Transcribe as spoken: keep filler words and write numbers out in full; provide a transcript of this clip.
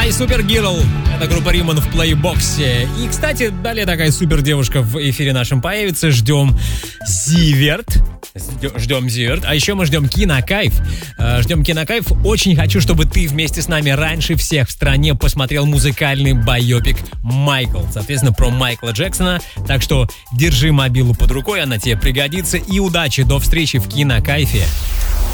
My Super Girl. Это группа Риман в плейбоксе. И, кстати, далее такая супер девушка в эфире нашем появится. Ждем Зиверт. Ждем Зиверт. А еще мы ждем Кинокайф. Ждем Кинокайф. Очень хочу, чтобы ты вместе с нами раньше всех в стране посмотрел музыкальный байопик «Майкл». Соответственно, про Майкла Джексона. Так что держи мобилу под рукой, она тебе пригодится. И удачи, до встречи в Кинокайфе.